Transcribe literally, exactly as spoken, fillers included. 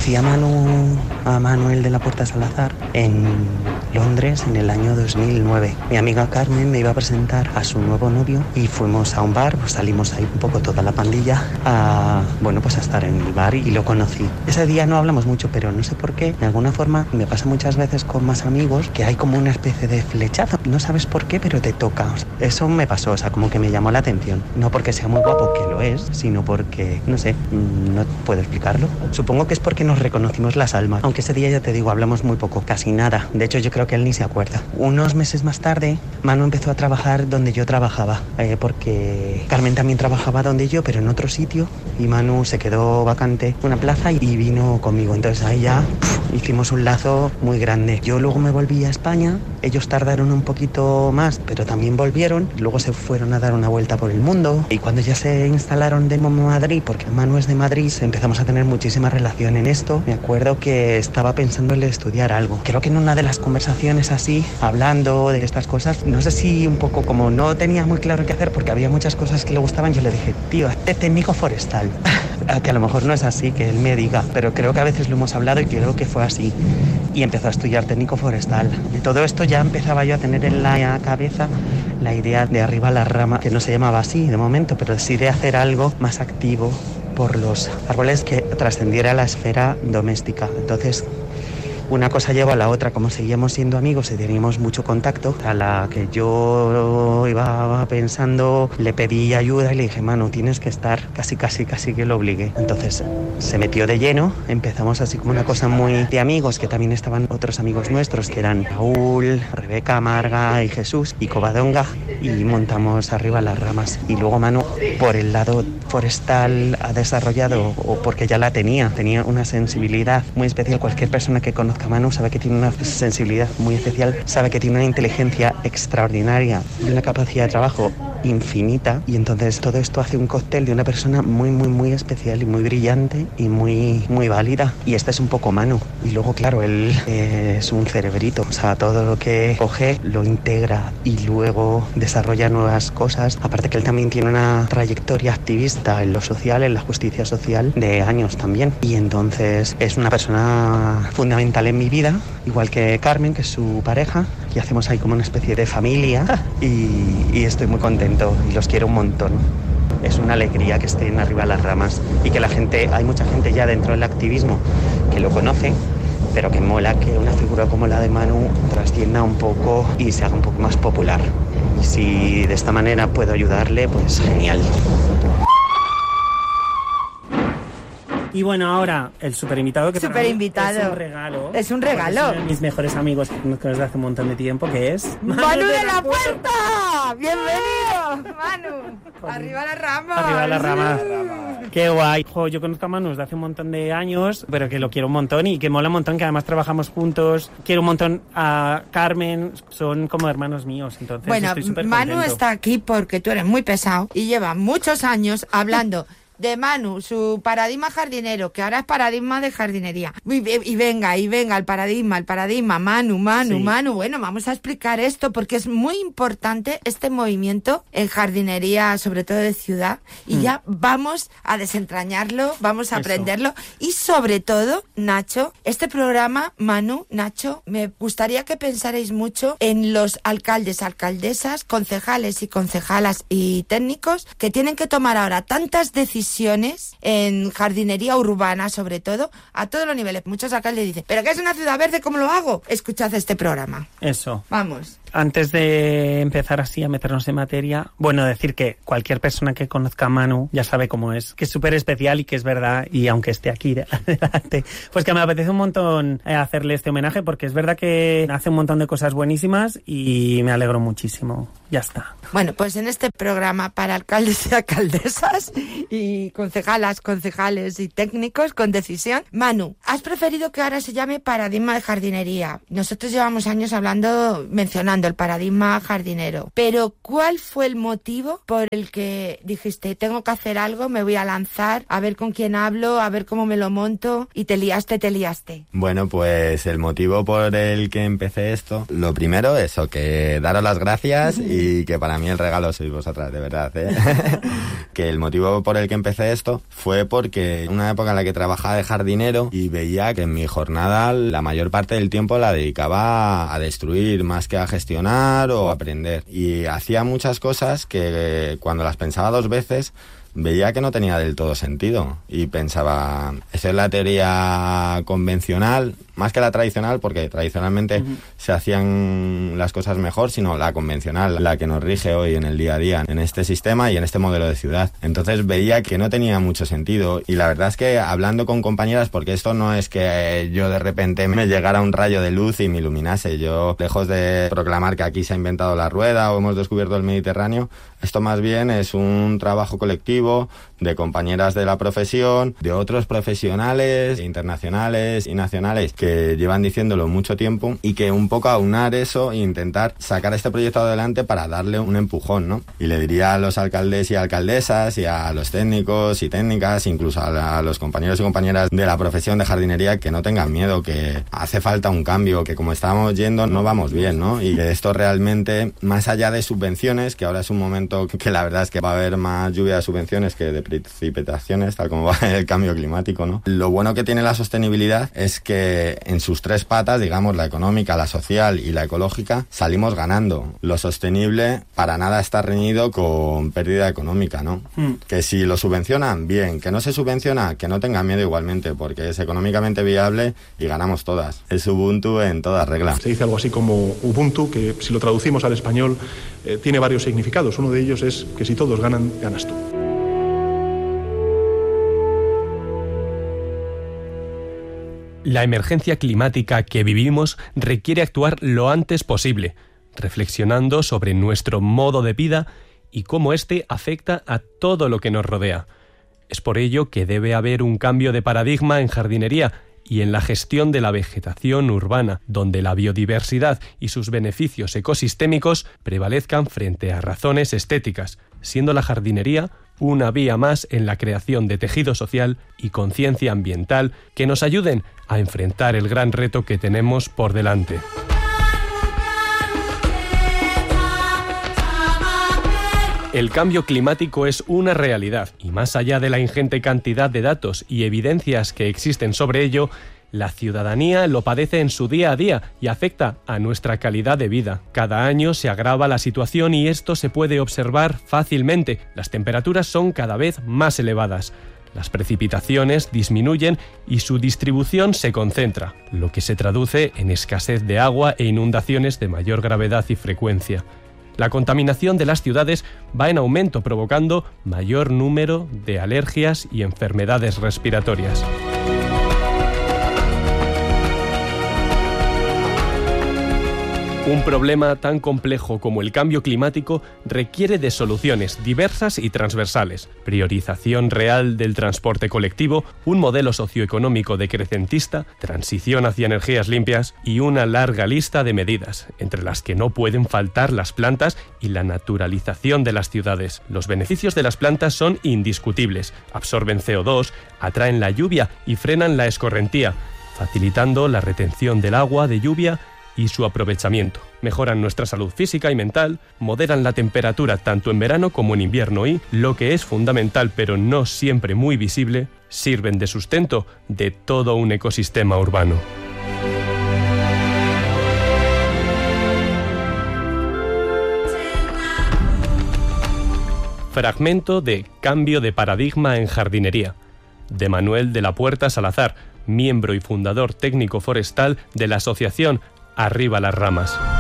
Conocí a Manu, a Manuel de la Puerta Salazar en Londres en el año dos mil nueve. Mi amiga Carmen me iba a presentar a su nuevo novio y fuimos a un bar, pues salimos ahí un poco toda la pandilla a, bueno, pues a estar en el bar y lo conocí. Ese día no hablamos mucho, pero no sé por qué, de alguna forma me pasa muchas veces con más amigos que hay como una especie de flechazo. No sabes por qué, pero te toca. O sea, eso me pasó, o sea, como que me llamó la atención. No porque sea muy guapo, que lo es, sino porque, no sé, no puedo explicarlo. Supongo que es porque nos reconocimos las almas, aunque ese día, ya te digo, hablamos muy poco, casi nada. De hecho, yo creo que él ni se acuerda. Unos meses más tarde, Manu empezó a trabajar donde yo trabajaba, eh, porque Carmen también trabajaba donde yo, pero en otro sitio, y Manu se quedó vacante una plaza y vino conmigo. Entonces ahí ya pff, hicimos un lazo muy grande. Yo luego me volví a España, ellos tardaron un poquito más, pero también volvieron. Luego se fueron a dar una vuelta por el mundo, y cuando ya se instalaron de Madrid, porque Manu es de Madrid, empezamos a tener muchísima relación en esto. Me acuerdo que estaba pensando en estudiar algo. Creo que en una de las conversaciones así, hablando de estas cosas, no sé si un poco como no tenía muy claro qué hacer porque había muchas cosas que le gustaban, yo le dije, tío, hazte técnico forestal. Que a lo mejor no es así, que él me diga, pero creo que a veces lo hemos hablado y creo que fue así. Y empezó a estudiar técnico forestal. Y todo esto ya empezaba yo a tener en la cabeza la idea de arriba la rama, que no se llamaba así de momento, pero sí de hacer algo más activo por los árboles que trascendiera a la esfera doméstica. Entonces, una cosa llevó a la otra. Como seguíamos siendo amigos y teníamos mucho contacto, a la que yo iba pensando, le pedí ayuda y le dije, Manu, tienes que estar, casi, casi, casi que lo obligué. Entonces se metió de lleno, empezamos así como una cosa muy de amigos, que también estaban otros amigos nuestros, que eran Raúl, Rebeca, Marga y Jesús y Covadonga, y montamos arriba las ramas. Y luego Manu, por el lado forestal, ha desarrollado, o porque ya la tenía, tenía una sensibilidad muy especial. Cualquier persona que conozca a Manu sabe que tiene una sensibilidad muy especial, sabe que tiene una inteligencia extraordinaria y una capacidad de trabajo infinita, y entonces todo esto hace un cóctel de una persona muy muy muy especial y muy brillante y muy muy válida. Y este es un poco Manu. Y luego, claro, él eh, es un cerebrito, o sea, todo lo que coge lo integra y luego desarrolla nuevas cosas. Aparte que él también tiene una trayectoria activista en lo social, en la justicia social, de años también, y entonces es una persona fundamental en mi vida, igual que Carmen, que es su pareja, y hacemos ahí como una especie de familia y, y estoy muy contento y los quiero un montón. Es una alegría que estén arriba las ramas y que la gente, hay mucha gente ya dentro del activismo que lo conoce, pero que mola que una figura como la de Manu trascienda un poco y se haga un poco más popular. Y si de esta manera puedo ayudarle, pues genial. Y bueno, ahora el super invitado que super invitado. Es un regalo. Es un regalo. Es uno de mis mejores amigos que conozco desde hace un montón de tiempo, que es Manu, Manu de la Puerta. Puerta. Bienvenido, Manu. Joder. Arriba las ramas. Arriba las ramas. Qué guay. Jo, yo conozco a Manu desde hace un montón de años, pero que lo quiero un montón y que mola un montón, que además trabajamos juntos. Quiero un montón a Carmen, son como hermanos míos, entonces bueno, estoy súper Manu contento. Está aquí porque tú eres muy pesado y lleva muchos años hablando de Manu, su paradigma jardinero, que ahora es paradigma de jardinería. Y, y venga, y venga, el paradigma, el paradigma, Manu, Manu, sí. Manu. Bueno, vamos a explicar esto porque es muy importante este movimiento en jardinería, sobre todo de ciudad, y mm. ya vamos a desentrañarlo, vamos a Eso. aprenderlo. Y sobre todo, Nacho, este programa, Manu, Nacho, me gustaría que pensarais mucho en los alcaldes, alcaldesas, concejales y concejalas y técnicos que tienen que tomar ahora tantas decisiones en jardinería urbana, sobre todo, a todos los niveles. Muchos alcaldes dicen, ¿pero qué es una ciudad verde? ¿Cómo lo hago? Escuchad este programa. Eso. Vamos. Antes de empezar así a meternos en materia, bueno, decir que cualquier persona que conozca a Manu ya sabe cómo es, que es súper especial y que es verdad, y aunque esté aquí delante, pues que me apetece un montón hacerle este homenaje, porque es verdad que hace un montón de cosas buenísimas y me alegro muchísimo. Ya está. Bueno, pues en este programa para alcaldes y alcaldesas y concejalas, concejales y técnicos con decisión, Manu, has preferido que ahora se llame paradigma de jardinería. Nosotros llevamos años hablando, mencionando estudiando el paradigma jardinero. Pero ¿cuál fue el motivo por el que dijiste, tengo que hacer algo, me voy a lanzar, a ver con quién hablo, a ver cómo me lo monto, y te liaste, te liaste? Bueno, pues el motivo por el que empecé esto, lo primero, eso, que daros las gracias y que para mí el regalo sois vosotras, de verdad, ¿eh? Que el motivo por el que empecé esto fue porque en una época en la que trabajaba de jardinero y veía que en mi jornada la mayor parte del tiempo la dedicaba a destruir más que a gestionar o a aprender. Y hacía muchas cosas que cuando las pensaba dos veces veía que no tenía del todo sentido y pensaba, esa es la teoría convencional, más que la tradicional, porque tradicionalmente uh-huh. se hacían las cosas mejor, sino la convencional, la que nos rige hoy en el día a día, en este sistema y en este modelo de ciudad. Entonces veía que no tenía mucho sentido y la verdad es que hablando con compañeras, porque esto no es que yo de repente me llegara un rayo de luz y me iluminase, yo lejos de proclamar que aquí se ha inventado la rueda o hemos descubierto el Mediterráneo, esto más bien es un trabajo colectivo de compañeras de la profesión, de otros profesionales internacionales y nacionales que llevan diciéndolo mucho tiempo y que un poco aunar eso e intentar sacar este proyecto adelante para darle un empujón, ¿no? Y le diría a los alcaldes y alcaldesas y a los técnicos y técnicas, incluso a, la, a los compañeros y compañeras de la profesión de jardinería, que no tengan miedo, que hace falta un cambio, que como estamos yendo no vamos bien, ¿no? Y que esto realmente, más allá de subvenciones, que ahora es un momento que la verdad es que va a haber más lluvia de subvenciones que de precipitaciones, tal como va el cambio climático, ¿no? Lo bueno que tiene la sostenibilidad es que en sus tres patas, digamos, la económica, la social y la ecológica, salimos ganando. Lo sostenible para nada está reñido con pérdida económica, ¿no? Mm. Que si lo subvencionan, bien. Que no se subvenciona, que no tengan miedo igualmente, porque es económicamente viable y ganamos todas. Es Ubuntu en toda regla. Se dice algo así como Ubuntu, que si lo traducimos al español eh, tiene varios significados. Uno de ellos es que si todos ganan, ganas tú. La emergencia climática que vivimos requiere actuar lo antes posible, reflexionando sobre nuestro modo de vida y cómo éste afecta a todo lo que nos rodea. Es por ello que debe haber un cambio de paradigma en jardinería y en la gestión de la vegetación urbana, donde la biodiversidad y sus beneficios ecosistémicos prevalezcan frente a razones estéticas, siendo la jardinería una vía más en la creación de tejido social y conciencia ambiental que nos ayuden a enfrentar el gran reto que tenemos por delante. El cambio climático es una realidad y más allá de la ingente cantidad de datos y evidencias que existen sobre ello, la ciudadanía lo padece en su día a día y afecta a nuestra calidad de vida. Cada año se agrava la situación y esto se puede observar fácilmente. Las temperaturas son cada vez más elevadas. Las precipitaciones disminuyen y su distribución se concentra, lo que se traduce en escasez de agua e inundaciones de mayor gravedad y frecuencia. La contaminación de las ciudades va en aumento, provocando mayor número de alergias y enfermedades respiratorias. Un problema tan complejo como el cambio climático requiere de soluciones diversas y transversales, priorización real del transporte colectivo, un modelo socioeconómico decrecentista, transición hacia energías limpias y una larga lista de medidas, entre las que no pueden faltar las plantas y la naturalización de las ciudades. Los beneficios de las plantas son indiscutibles, absorben C O dos, atraen la lluvia y frenan la escorrentía, facilitando la retención del agua de lluvia y su aprovechamiento. Mejoran nuestra salud física y mental, moderan la temperatura tanto en verano como en invierno y, lo que es fundamental pero no siempre muy visible, sirven de sustento de todo un ecosistema urbano. Fragmento de Cambio de paradigma en jardinería, de Manuel de la Puerta Salazar, miembro y fundador técnico forestal de la asociación Arriba las Ramas.